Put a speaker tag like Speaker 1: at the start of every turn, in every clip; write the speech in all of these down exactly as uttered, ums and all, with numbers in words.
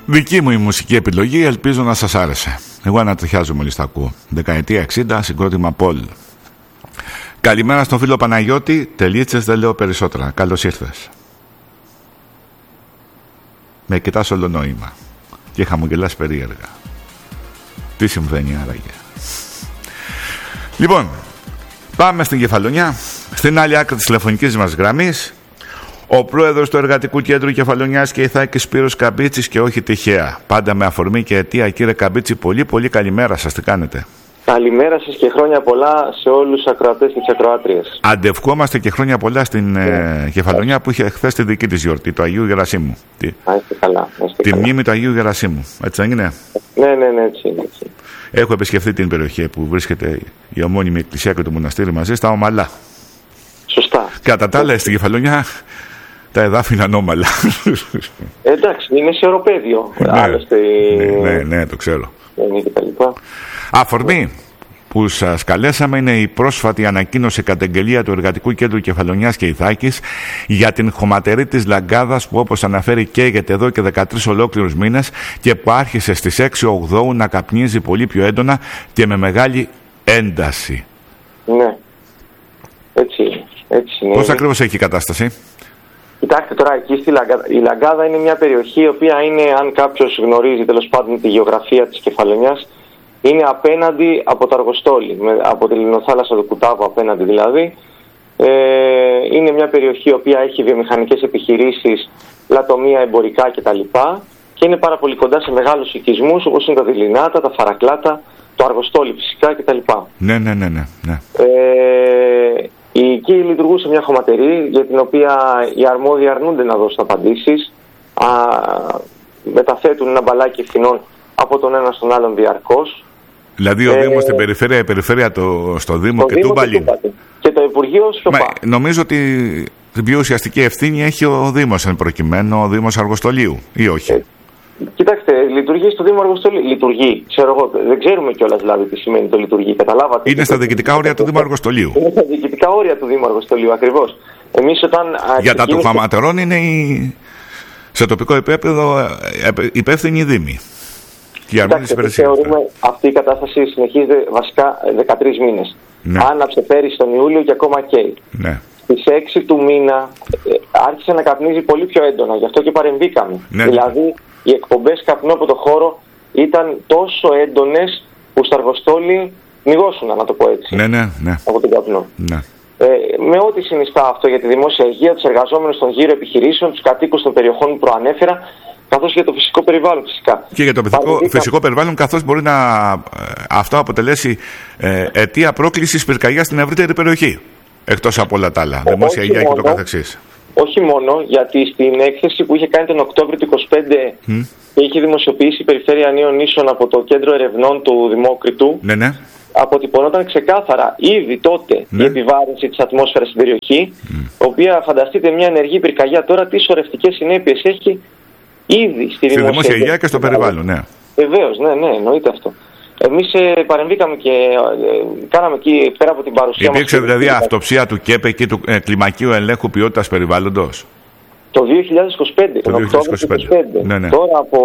Speaker 1: Δική μου η μουσική επιλογή, ελπίζω να σας άρεσε. Εγώ ανατριχιάζω μόλις τα ακούω. Δεκαετία εξήντα, συγκρότημα Πολ. Καλημέρα στον φίλο Παναγιώτη. Τελίτσες, δεν λέω περισσότερα. Καλώς ήρθες. Με κοιτάς όλο νόημα και χαμογελάς περίεργα. Τι συμβαίνει άραγε? Λοιπόν, πάμε στην Κεφαλονιά, στην άλλη άκρη της τηλεφωνικής μας γραμμής. Ο πρόεδρος του Εργατικού Κέντρου Κεφαλονιάς και Ιθάκης Σπύρος Καμπίτσης, και όχι τυχαία. Πάντα με αφορμή και αιτία, κύριε Καμπίτση, πολύ πολύ καλημέρα σας. Τι κάνετε?
Speaker 2: Καλημέρα σας και χρόνια πολλά σε όλους τους ακροατές και τις ακροάτριες.
Speaker 1: Αντευκόμαστε και χρόνια πολλά στην yeah. ε, Κεφαλονιά που είχε χθες τη δική της γιορτή, του Αγίου Γερασίμου.
Speaker 2: Α, είστε καλά. Είστε
Speaker 1: τη
Speaker 2: καλά.
Speaker 1: Μνήμη του Αγίου Γερασίμου. Έτσι δεν είναι?
Speaker 2: Ναι, ναι, ναι, έτσι είναι. Έτσι.
Speaker 1: Έχω επισκεφθεί την περιοχή που βρίσκεται η ομώνυμη εκκλησία και το μοναστήρι μαζί, στα ομαλά.
Speaker 2: Σωστά.
Speaker 1: Κατά τα άλλα, στην Κεφαλονιά τα εδάφη είναι ανώμαλα.
Speaker 2: Εντάξει, είναι σε οροπέδιο.
Speaker 1: Ναι,
Speaker 2: άλλωστε.
Speaker 1: Ναι, ναι, ναι, το ξέρω.
Speaker 2: Ναι,
Speaker 1: αφορμή που σας καλέσαμε είναι η πρόσφατη ανακοίνωση καταγγελία του Εργατικού Κέντρου Κεφαλονιάς και Ιθάκης για την χωματερή της Λαγκάδας που, όπως αναφέρει, καίγεται εδώ και δεκατρείς ολόκληρους μήνες και που άρχισε στις έξι Οκτώου να καπνίζει πολύ πιο έντονα και με μεγάλη ένταση.
Speaker 2: Ναι, έτσι είναι. Έτσι είναι.
Speaker 1: Πώς ακριβώς έχει η κατάσταση?
Speaker 2: Κοιτάξτε τώρα, εκεί στη Λαγκάδα, η Λαγκάδα είναι μια περιοχή η οποία είναι, αν κάποιος γνωρίζει τέλος πάντων τη γεωγραφία της Κεφαλονιάς, είναι απέναντι από το Αργοστόλι, με, από τη Λιμνοθάλασσα του Κουτάβου απέναντι δηλαδή. Ε, είναι μια περιοχή η οποία έχει βιομηχανικές επιχειρήσεις, λατομεία, εμπορικά κτλ. Και είναι πάρα πολύ κοντά σε μεγάλους οικισμούς όπως είναι τα Δειλινάτα, τα Φαρακλάτα, το Αργοστόλι φυσικά κτλ.
Speaker 1: Ναι, ναι, ναι, ναι, ναι.
Speaker 2: Ε, εκεί λειτουργούσε μια χωματερή για την οποία οι αρμόδιοι αρνούνται να δώσουν απαντήσεις. Α, μεταθέτουν ένα μπαλάκι ευθυνών από τον ένα στον άλλον διαρκώς.
Speaker 1: Δηλαδή ο
Speaker 2: ε,
Speaker 1: Δήμος στην περιφέρεια, η περιφέρεια το, στο Δήμο και του Μπαλίν.
Speaker 2: Και το Υπουργείο σιωπά.
Speaker 1: Νομίζω ότι την πιο ουσιαστική ευθύνη έχει ο Δήμος εν προκειμένου, ο Δήμος Αργοστολίου, ή όχι?
Speaker 2: Ε, κοιτάξτε, λειτουργεί στο Δήμο Αργοστολίου. Λειτουργεί, ξέρω εγώ, δεν ξέρουμε κιόλας δηλαδή τι σημαίνει το λειτουργεί. Καταλάβατε?
Speaker 1: Είναι στα διοικητικά όρια του Δήμου Αργοστολίου.
Speaker 2: Είναι στα διοικητικά όρια του Δήμου Αργοστολίου, ακριβώς. Εμείς όταν.
Speaker 1: Για τα του χαματερών είναι η... σε τοπικό επίπεδο υπεύθυνοι οι Δήμοι.
Speaker 2: Κοιτάξτε, θεωρούμε αυτή η κατάσταση συνεχίζεται βασικά δεκατρείς μήνες.
Speaker 1: Ναι.
Speaker 2: Άναψε πέρυσι τον Ιούλιο και ακόμα καίει.
Speaker 1: Ναι.
Speaker 2: Στις έξι του μήνα ε, άρχισε να καπνίζει πολύ πιο έντονα, γι' αυτό και παρεμβήκαμε.
Speaker 1: Ναι.
Speaker 2: Δηλαδή οι εκπομπές καπνού από το χώρο ήταν τόσο έντονες που στα Αργοστόλη μυγώσουν, να το πω έτσι,
Speaker 1: ναι, ναι, ναι.
Speaker 2: από τον καπνό.
Speaker 1: Ναι.
Speaker 2: Ε, με ό,τι συνιστά αυτό για τη δημόσια υγεία, τους εργαζόμενους των γύρω επιχειρήσεων, τους κατοίκους των περιοχών που προανέφερα, καθώς και το φυσικό περιβάλλον φυσικά. Και για το
Speaker 1: φυσικό, φυσικό περιβάλλον, καθώς μπορεί να αυτό αποτελέσει ε, αιτία πρόκλησης πυρκαγιάς στην ευρύτερη περιοχή. Εκτός από όλα τα άλλα, δημόσια υγεία και το καθεξής.
Speaker 2: Όχι μόνο, γιατί στην έκθεση που είχε κάνει τον Οκτώβριο του είκοσι πέντε mm. και είχε δημοσιοποιήσει η Περιφέρεια Νέων Νήσων από το Κέντρο Ερευνών του Δημόκριτου,
Speaker 1: ναι, ναι.
Speaker 2: αποτυπωνόταν ξεκάθαρα ήδη τότε ναι. η επιβάρυνση της ατμόσφαιρας στην περιοχή, mm. η οποία, φανταστείτε, μια ενεργή πυρκαγιά τώρα τι σωρευτικές συνέπειες έχει ήδη στη,
Speaker 1: στη δημόσια υγεία και στο περιβάλλον, ναι.
Speaker 2: Βεβαίως, ναι, ναι, εννοείται αυτό. Εμείς ε, παρεμβήκαμε και ε, κάναμε εκεί πέρα από την παρουσία μας.
Speaker 1: Υπήρξε δηλαδή αυτοψία του ΚΕΠΕ και του ε, Κλιμακίου Ελέγχου Ποιότητας Περιβάλλοντος.
Speaker 2: Το δύο χιλιάδες είκοσι πέντε, τον Οκτώβριο του είκοσι πέντε.
Speaker 1: Ναι, ναι.
Speaker 2: Τώρα από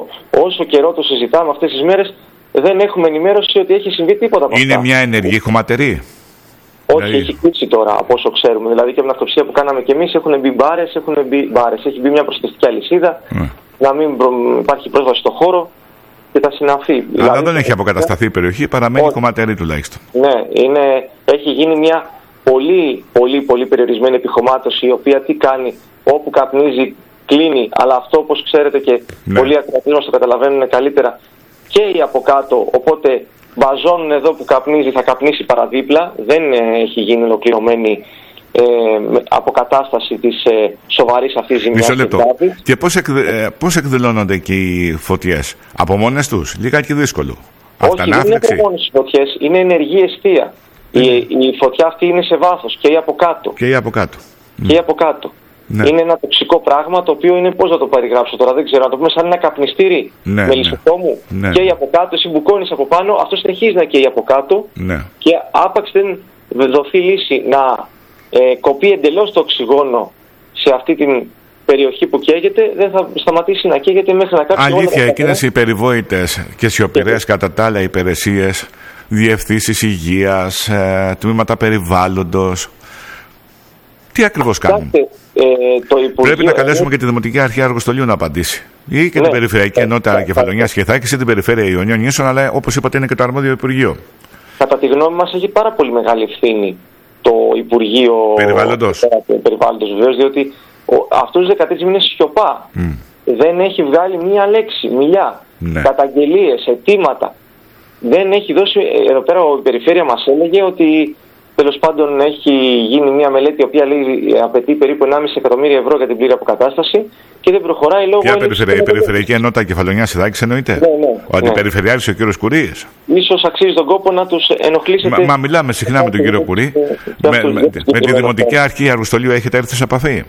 Speaker 2: όσο καιρό το συζητάμε αυτές τις μέρες, δεν έχουμε ενημέρωση ότι έχει συμβεί τίποτα από
Speaker 1: Είναι
Speaker 2: αυτά.
Speaker 1: μια ενεργή χωματερή.
Speaker 2: Όχι, δηλαδή... έχει κλείσει τώρα από όσο ξέρουμε. Δηλαδή και από την αυτοψία που κάναμε και εμείς έχουν μπει μπάρες, έχουν μπει μπάρες. Έχει μπει μια προστατευτική αλυσίδα, mm. να μην προ... υπάρχει πρόσβαση στο χώρο και τα συναφή.
Speaker 1: Αλλά
Speaker 2: δηλαδή,
Speaker 1: δεν έχει αποκατασταθεί η περιοχή, παραμένει όχι. χωματερή τουλάχιστον.
Speaker 2: Ναι, είναι... έχει γίνει μια πολύ, πολύ, πολύ περιορισμένη επιχωμάτωση, η οποία τι κάνει, όπου καπνίζει κλείνει, αλλά αυτό όπως ξέρετε και ναι. πολλοί ακροατές μας το καταλαβαίνουν καλύτερα, καίει από κάτω, οπότε μπαζώνουν εδώ που καπνίζει, θα καπνίσει παραδίπλα, δεν ε, έχει γίνει ολοκληρωμένη ε, αποκατάσταση της ε, σοβαρής αυτής ζημιάς.
Speaker 1: Μισό λεπτό. Και πώς, εκ, ε, πώς εκδηλώνονται και οι φωτιές, από μόνες τους, λιγάκι δύσκολο.
Speaker 2: Όχι, δεν είναι από μόνες τις φωτιές, είναι ενεργή αιστεία. Mm. Η, η φωτιά αυτή είναι σε βάθος και από κάτω.
Speaker 1: Και από κάτω.
Speaker 2: Και από κάτω. Ναι. Είναι ένα τοξικό πράγμα το οποίο είναι, πώς να το περιγράψω τώρα, δεν ξέρω, να το πούμε σαν ένα καπνιστήρι ναι, με λησοφόμου.
Speaker 1: Ναι.
Speaker 2: Καίει από κάτω, εσύ μπουκώνεις από πάνω, αυτό συνεχίζει να καίει από κάτω.
Speaker 1: Ναι.
Speaker 2: Και άπαξ δεν δοθεί λύση να ε, κοπεί εντελώς το οξυγόνο σε αυτή την περιοχή που καίγεται δεν θα σταματήσει να καίγεται μέχρι να κάψει.
Speaker 1: Αλήθεια, εκείνες οι περιβόητες και σιωπηρές κατά τα άλλα υπηρεσίες, διευθύνσεις υγείας, ε, τμήματα περιβάλλοντος, τι ακριβώς κάνουν?
Speaker 2: Ε, το Υπουργείο...
Speaker 1: Πρέπει να καλέσουμε και τη Δημοτική Αρχή Αργοστολίου να απαντήσει. Ή και ναι, την Περιφερειακή ναι, Ενότητα ναι, Κεφαλονιάς και Ιθάκης ή την Περιφέρεια Ιωνίων Νήσων, αλλά όπως είπατε είναι και το αρμόδιο Υπουργείο. Κατά
Speaker 2: τη γνώμη μας έχει πάρα πολύ μεγάλη ευθύνη το Υπουργείο
Speaker 1: Περιβάλλοντος.
Speaker 2: Περιβάλλοντος βεβαίως, διότι ο, αυτούς τους δεκατρείς μήνες σιωπά. Mm. Δεν έχει βγάλει μία λέξη, μιλιά, ναι. καταγγελίες, αιτήματα. Δεν έχει δώσει, εδώ πέρα η Περιφέρεια μας έλεγε ότι τέλος πάντων έχει γίνει μια μελέτη η οποία λέει, απαιτεί περίπου ενάμιση εκατομμύρια ευρώ για την πλήρη αποκατάσταση και δεν προχωράει λόγω...
Speaker 1: Ποια περιφερεια, η Περιφερειακή Ενότητα Κεφαλονιάς Ιθάκης εννοείται?
Speaker 2: Ναι, ναι.
Speaker 1: Ο αντιπεριφερειάρχης ο κύριος Κουρίας.
Speaker 2: Ίσως αξίζει τον κόπο να τους ενοχλήσετε...
Speaker 1: Μα, μα μιλάμε συχνά με τον κύριο Κουρί. με, με, με, με τη Δημοτική Αρχή Αργοστολίου έχετε έρθει σε επαφή?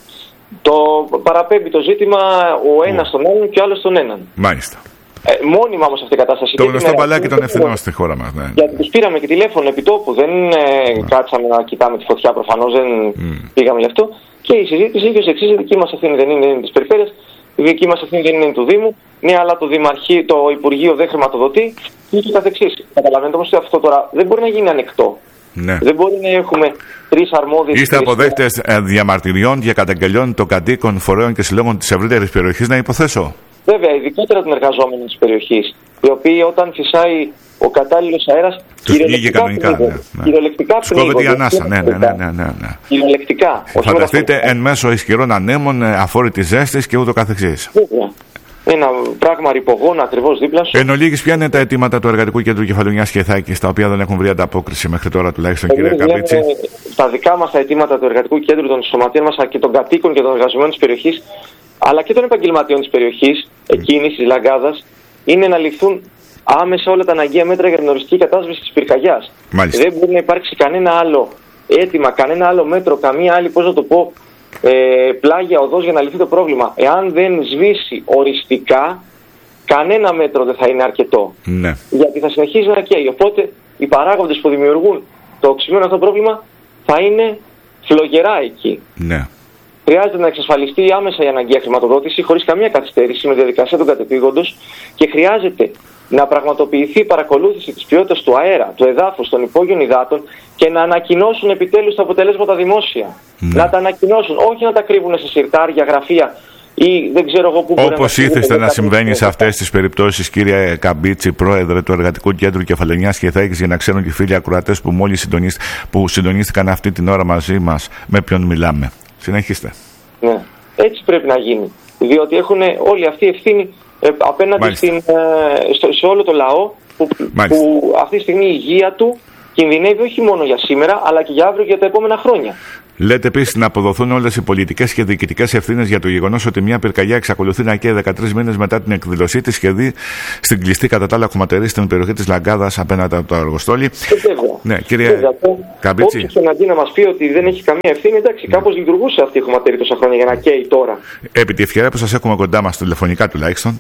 Speaker 2: Το παραπέμπει το ζήτημα ο ένας στον άλλον και ο άλλος τον έναν.
Speaker 1: Μάλιστα.
Speaker 2: Ε, μόνιμα όμως αυτή η κατάσταση.
Speaker 1: Το γνωστό μπαλάκι των ευθυνών στη χώρα μας. Ναι.
Speaker 2: Γιατί τους πήραμε και τηλέφωνο επί τόπου. Δεν ε, ναι. κάτσαμε να κοιτάμε τη φωτιά προφανώς, δεν mm. πήγαμε γι' αυτό. Και η συζήτηση είχε ως εξής: η δική μας ευθύνη δεν είναι, είναι της Περιφέρειας, η δική μας ευθύνη δεν είναι του Δήμου. Ναι, αλλά το, Δημαρχή, το Υπουργείο δεν χρηματοδοτεί και ούτω καθεξής. Καταλαβαίνετε όμως ότι αυτό τώρα δεν μπορεί να γίνει ανεκτό. Ναι. Δεν μπορεί να έχουμε τρεις αρμόδιες.
Speaker 1: Είστε αποδέχτες διαμαρτυριών για καταγγελιών των κατοίκων, φορέων και συλλόγων της ευρύτερης περιοχής, να υποθέσω?
Speaker 2: Βέβαια, ειδικότερα των εργαζόμενων της περιοχής, οι οποίοι όταν φυσάει ο κατάλληλος αέρας κυριολεκτικά πνίγονται. Κυριολεκτικά
Speaker 1: πνίγονται. Η ανάσα, ναι, ναι, ναι, ναι, ναι.
Speaker 2: Κυριολεκτικά.
Speaker 1: Φανταστείτε εν μέσω ισχυρών ανέμων, αφόρητης ζέστης και ούτω καθεξής.
Speaker 2: Βέβαια. Ένα πράγμα ρηπογόνα ακριβώς δίπλα σου.
Speaker 1: Εν ολίγης, ποια είναι τα αιτήματα του Εργατικού Κέντρου Κεφαλονιάς και Ιθάκης, τα οποία δεν έχουν βρει ανταπόκριση μέχρι τώρα τουλάχιστον, κυρία Καμπίτση?
Speaker 2: Τα δικά μας τα αιτήματα του Εργατικού Κέντρου, των σωματείων μας και των κατοίκων και των εργαζομένων της περιοχής, αλλά και των επαγγελματιών της περιοχής, εκείνης της Λαγκάδας, είναι να ληφθούν άμεσα όλα τα αναγκαία μέτρα για την οριστική κατάσβεση της πυρκαγιάς.
Speaker 1: Μάλιστα.
Speaker 2: Δεν μπορεί να υπάρξει κανένα άλλο αίτημα, κανένα άλλο μέτρο, καμία άλλη, πώς να το πω, ε, πλάγια οδός για να λυθεί το πρόβλημα. Εάν δεν σβήσει οριστικά, κανένα μέτρο δεν θα είναι αρκετό.
Speaker 1: Ναι.
Speaker 2: Γιατί θα συνεχίζει να καίει. Οπότε οι παράγοντες που δημιουργούν το οξυμένο αυτό πρόβλημα θα είναι φλογερά εκεί.
Speaker 1: Ναι.
Speaker 2: Χρειάζεται να εξασφαλιστεί άμεσα η αναγκαία χρηματοδότηση χωρίς καμία καθυστέρηση με διαδικασία των κατεπήγοντος και χρειάζεται να πραγματοποιηθεί η παρακολούθηση της ποιότητας του αέρα, του εδάφους, των υπόγειων υδάτων και να ανακοινώσουν επιτέλους τα αποτελέσματα δημόσια. Ναι. Να τα ανακοινώσουν, όχι να τα κρύβουν σε συρτάρια, γραφεία ή δεν ξέρω εγώ πού.
Speaker 1: Όπως ήθεστε να συμβαίνει σε αυτές τις περιπτώσεις, κύριε Καμπίτση, πρόεδρε του Εργατικού Κέντρου Κεφαλονιάς και Ιθάκης, για να ξέρουν και οι φίλοι ακροατές που μόλις συντονίστηκαν, που συντονίστηκαν αυτή την ώρα μαζί μας, με ποιον μιλάμε. Συνεχίστε.
Speaker 2: Ναι, έτσι πρέπει να γίνει. Διότι έχουν όλη αυτή η ευθύνη ε, απέναντι στην, ε, στο, σε όλο το λαό που, που αυτή τη στιγμή η υγεία του κινδυνεύει όχι μόνο για σήμερα, αλλά και για αύριο και για τα επόμενα χρόνια.
Speaker 1: Λέτε επίσης να αποδοθούν όλες οι πολιτικές και διοικητικές ευθύνες για το γεγονός ότι μια πυρκαγιά εξακολουθεί να καίει δεκατρείς μήνες μετά την εκδηλωσή της και δει στην κλειστή κατά τα άλλα χωματερή στην περιοχή της Λαγκάδας απέναντι από το Αργοστόλι. Ναι, κύριε Καμπίτση.
Speaker 2: Όποιος τον αντί να μας πει ότι δεν έχει καμία ευθύνη, εντάξει, ναι. Κάπως λειτουργούσε αυτή η χωματερή τόσα χρόνια για να καίει τώρα.
Speaker 1: Επί τη ευκαιρία που σας έχουμε κοντά μας τηλεφωνικά τουλάχιστον,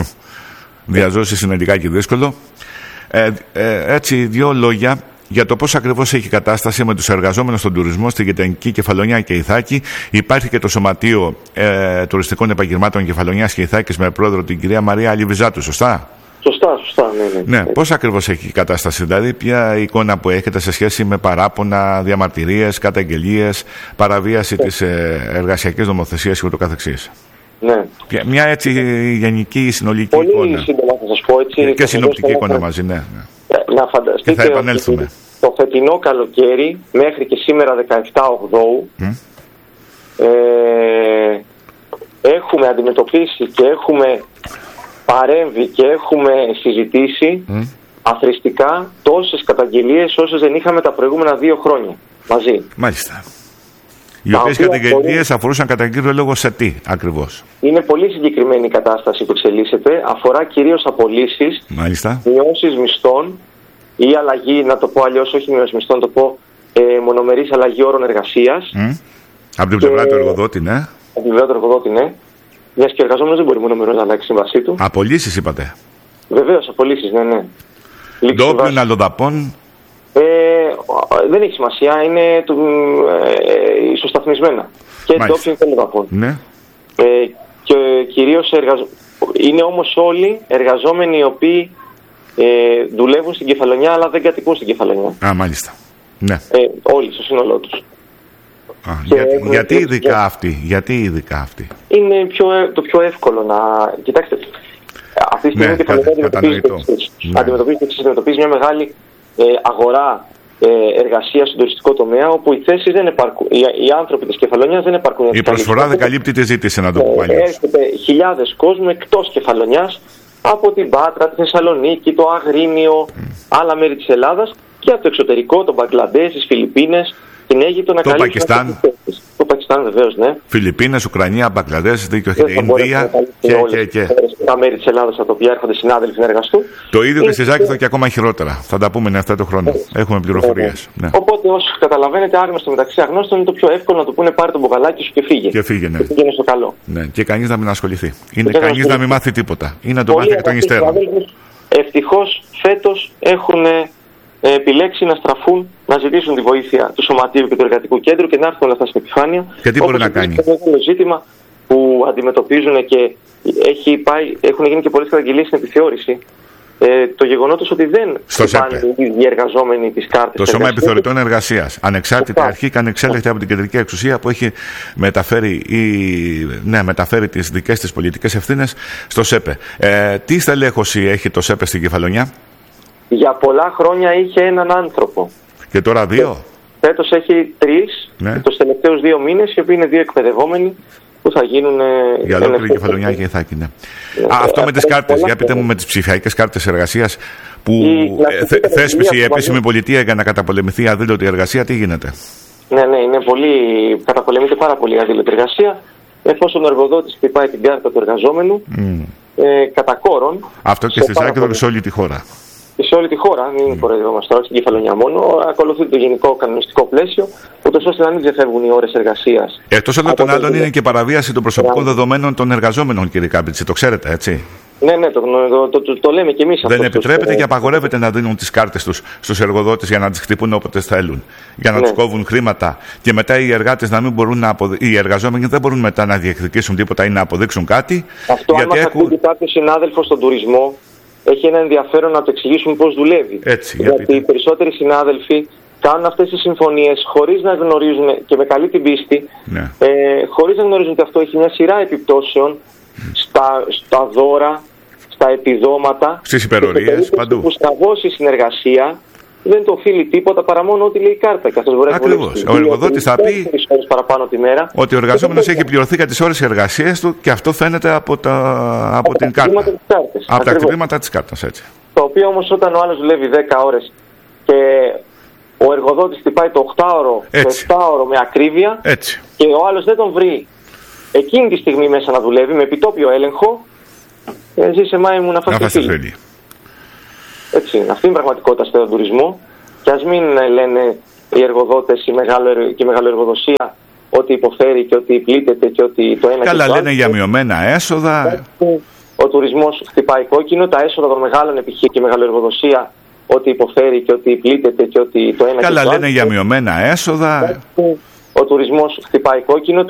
Speaker 1: διαζώσει συναντικά και δύσκολο, ε, ε, έτσι δύο λόγια για το πώς ακριβώς έχει κατάσταση με τους εργαζόμενους στον τουρισμό στη γειτονική Κεφαλονιά και Ιθάκη. Υπάρχει και το Σωματείο ε, Τουριστικών Επαγγελμάτων Κεφαλονιάς και Ιθάκης με πρόεδρο την κυρία Μαρία Αλιβιζάτου, σωστά?
Speaker 2: Σωστά, σωστά, ναι, ναι.
Speaker 1: Ναι, πώς ακριβώς έχει η κατάσταση, δηλαδή, ποια εικόνα που έχετε σε σχέση με παράπονα, διαμαρτυρίες, καταγγελίες, παραβίαση ναι. της ε, εργασιακής νομοθεσίας και ούτω καθεξής?
Speaker 2: Ναι.
Speaker 1: Μια έτσι γενική συνολική
Speaker 2: Πολύ
Speaker 1: εικόνα.
Speaker 2: Πολύ σύντομα θα σας πω έτσι.
Speaker 1: Και συνοπτική εικόνα μαζί, ναι. ναι.
Speaker 2: Να φανταστείτε
Speaker 1: και θα επανέλθουμε.
Speaker 2: Ότι το φετινό καλοκαίρι μέχρι και σήμερα δεκαεπτά Οκτώου mm. ε, έχουμε αντιμετωπίσει και έχουμε παρέμβει και έχουμε συζητήσει mm. αθροιστικά τόσες καταγγελίες όσες δεν είχαμε τα προηγούμενα δύο χρόνια μαζί.
Speaker 1: Μάλιστα. Οι οποίες καταγγελίες αφορούσαν κατά κύριο λόγο σε τι ακριβώς?
Speaker 2: Είναι πολύ συγκεκριμένη η κατάσταση που εξελίσσεται. Αφορά κυρίως απολύσεις, μειώσεις μισθών ή αλλαγή, να το πω αλλιώς, όχι μειώσεις μισθών, να το πω ε, μονομερής αλλαγή όρων εργασίας.
Speaker 1: Mm. Από την πλευρά του εργοδότη, ναι.
Speaker 2: Από την πλευρά του εργοδότη, ναι. Μιας και ο εργαζόμενος δεν μπορεί μονομερός να αλλάξει σύμβασή του.
Speaker 1: Απολύσεις είπατε?
Speaker 2: Βεβαίως, απολύσεις, ναι, ναι.
Speaker 1: Ντόπιων αλλοδαπών.
Speaker 2: Ε, δεν έχει σημασία, είναι ε, ισοσταθμισμένα. Και ντόπιων και αλλοδαπών.
Speaker 1: Ναι.
Speaker 2: Ε, και κυρίως εργαζο... είναι όμως όλοι εργαζόμενοι οι οποίοι ε, δουλεύουν στην Κεφαλονιά αλλά δεν κατοικούν στην Κεφαλονιά.
Speaker 1: Α, μάλιστα. Ναι.
Speaker 2: Ε, όλοι στο σύνολό τους.
Speaker 1: Α, για, γιατί ειδικά για... αυτοί, γιατί ειδικά αυτοί.
Speaker 2: Είναι πιο, το πιο εύκολο να... Κοιτάξτε, αυτή τη στιγμή
Speaker 1: ναι,
Speaker 2: η Κεφαλονιά αντιμετωπίζεται, αντιμετωπίζει μια μεγάλη ε, αγορά ε, εργασία στον τουριστικό τομέα, όπου οι θέσεις δεν επαρκούν, οι, οι άνθρωποι της Κεφαλονιάς δεν επαρκούν.
Speaker 1: Η προσφορά δεν καλύπτει τη ζήτηση, να το πω αλλιώς.
Speaker 2: Έρχεται χιλιάδες κόσμου εκτός Κεφαλονιάς, από την Πάτρα, τη Θεσσαλονίκη, το Αγρίνιο, mm. άλλα μέρη της Ελλάδας και από το εξωτερικό, τον Μπαγκλαντές, τις Φιλιππίνες, την Αίγυπτο να καλύψουν.
Speaker 1: Το Πακιστάν.
Speaker 2: Το Πακιστάν βεβαίως, ναι.
Speaker 1: Φιλιππίνες, Ουκρανία, Μπαγκλαντές, δίκιο έχετε, Ινδία και, και, και.
Speaker 2: Τα μέρη της Ελλάδας από τα οποία έρχονται συνάδελφοι να εργαστούν.
Speaker 1: Το ίδιο και στη Ζάκηθο και ακόμα χειρότερα. Θα τα πούμε αυτά το χρόνο. Έχουμε πληροφορίες.
Speaker 2: Ναι. Οπότε, όσο καταλαβαίνετε, άγνωστο μεταξύ αγνώστων είναι το πιο εύκολο να του πούνε πάρε το μπουκαλάκι σου και φύγε.
Speaker 1: Και φύγε, ναι.
Speaker 2: Και πήγαινε στο καλό.
Speaker 1: Ναι. Και κανείς να μην ασχοληθεί. Είναι κανείς να μην μάθει τίποτα. Ή να το μάθει εκ των υστέρων.
Speaker 2: Ευτυχώς φέτος έχουν επιλέξει να στραφούν, να ζητήσουν τη βοήθεια του Σωματείου και του Εργατικού Κέντρου και να έρθουν όλα αυτά στην επιφάνεια.
Speaker 1: Και τι μπορεί να κάνει.
Speaker 2: Είναι ένα ζήτημα που αντιμετωπίζουν και έχει πάει, έχουν γίνει και πολλές καταγγελίες στην επιθεώρηση. Ε, το γεγονότος ότι δεν πάνε οι ίδιοι εργαζόμενοι τις κάρτες.
Speaker 1: Το Σώμα Επιθεωρητών Εργασίας, ανεξάρτητη αρχή και ανεξέλεκτη από την κεντρική εξουσία που έχει μεταφέρει, ή, ναι, μεταφέρει τις δικές της πολιτικές ευθύνες στο ΣΕΠΕ. Ε, τι στελέχωση έχει το ΣΕΠΕ στην Κεφαλονιά?
Speaker 2: Για πολλά χρόνια είχε έναν άνθρωπο.
Speaker 1: Και τώρα δύο.
Speaker 2: Φέτος έχει τρεις, ναι. Τους τελευταίους δύο μήνες, οι οποίοι είναι δύο εκπαιδευόμενοι που θα γίνουν.
Speaker 1: Για ολόκληρη Κεφαλονιά και Ιθάκη, ναι. ναι. Α, αυτό με τις κάρτες, για πείτε μου, με τις ψηφιακές κάρτες εργασίας που θε, θέσπισε η επίσημη πολιτεία για να καταπολεμηθεί η αδήλωτη εργασία, τι γίνεται?
Speaker 2: Ναι, ναι, είναι πολύ, καταπολεμείται πάρα πολύ η αδήλωτη εργασία. Εφόσον ο εργοδότης χτυπάει την κάρτα του εργαζόμενου, mm. ε, κατά κόρον.
Speaker 1: Αυτό και στη Ζάκηθο και σε όλη τη χώρα.
Speaker 2: Και σε όλη τη χώρα, μην mm. κοροϊδευόμαστε τώρα, στην Κεφαλονιά μόνο, ακολουθεί το γενικό κανονιστικό πλαίσιο, ούτως ώστε να μην διαφεύγουν οι ώρες εργασίας.
Speaker 1: Εκτός όλων των άλλων, είναι και παραβίαση των προσωπικών yeah. δεδομένων των εργαζόμενων, κύριε Κάμπιτση, το ξέρετε, έτσι?
Speaker 2: Ναι, ναι, το, το, το, το, το λέμε και εμείς.
Speaker 1: Δεν επιτρέπεται και απαγορεύεται να δίνουν τις κάρτες τους στους εργοδότες για να τις χτυπούν όποτε θέλουν, για να ναι. τους κόβουν χρήματα και μετά οι εργάτες να μην μπορούν να αποδει... οι εργαζόμενοι δεν μπορούν μετά να διεκδικήσουν τίποτα ή να αποδείξουν κάτι.
Speaker 2: Αυτό, γιατί αν έχουν... ακούει κάποιο συνάδελφο στον τουρισμό, έχει ένα ενδιαφέρον να το εξηγήσουμε πώς δουλεύει.
Speaker 1: Έτσι,
Speaker 2: γιατί για οι περισσότεροι συνάδελφοι κάνουν αυτές τις συμφωνίες χωρίς να γνωρίζουν και με καλή την πίστη, ναι. ε, χωρίς να γνωρίζουν ότι αυτό έχει μια σειρά επιπτώσεων mm. στα, στα δώρα, στα επιδόματα,
Speaker 1: στις υπερορίες, παντού.
Speaker 2: Που στραβώσει η συνεργασία δεν το οφείλει τίποτα παρά μόνο ότι λέει η κάρτα.
Speaker 1: Ακριβώς. Ο εργοδότης θα πει
Speaker 2: παραπάνω τη μέρα,
Speaker 1: ότι ο εργαζόμενος έχει πληρωθεί για τις ώρες εργασίας του και αυτό φαίνεται από, τα, από, από την κάρτα. Από τα κτήματα της κάρτας, έτσι.
Speaker 2: Το οποίο όμως όταν ο άλλος δουλεύει δέκα ώρες και ο εργοδότης χτυπάει το οκτάωρο, το επτάωρο με ακρίβεια
Speaker 1: έτσι.
Speaker 2: Και ο άλλος δεν τον βρει εκείνη τη στιγμή μέσα να δουλεύει με επιτόπιο έλεγχο, ζει σε μάη μου να φας τη φίλη. Έτσι είναι. Αυτή είναι η πραγματικότητα στον τουρισμό. Και ας μην λένε οι εργοδότες η μεγάλο, και η μεγαλοεργοδοσία ότι υποφέρει και ότι πλήττεται και ότι το ένα.
Speaker 1: Καλά,
Speaker 2: και το
Speaker 1: λένε για μειωμένα έσοδα.
Speaker 2: Ο τουρισμός χτυπάει κόκκινο, τα έσοδα των μεγάλων επιχειρήσεων και η μεγαλοεργοδοσία ότι υποφέρει και ότι πλήττεται και ότι το ένα.
Speaker 1: Καλά,
Speaker 2: και το
Speaker 1: λένε για μειωμένα έσοδα.
Speaker 2: Ο τουρισμός χτυπάει κόκκινο.